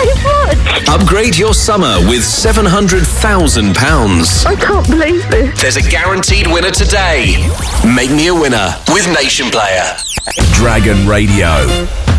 so much. Upgrade your summer with £700,000. I can't believe this. There's a guaranteed winner today. Make me a winner with Nation Player. Dragon Radio.